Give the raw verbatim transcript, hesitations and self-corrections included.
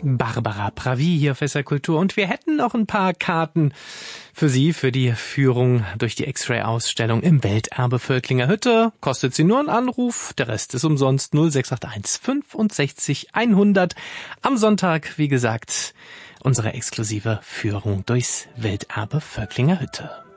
Barbara Pravi hier auf S R Kultur. Und wir hätten noch ein paar Karten für Sie für die Führung durch die X-Ray-Ausstellung im Welterbe Völklinger Hütte. Kostet Sie nur einen Anruf, der Rest ist umsonst. null sechs acht eins fünfundsechzig hundert. Am Sonntag, wie gesagt, unsere exklusive Führung durchs Welterbe Völklinger Hütte.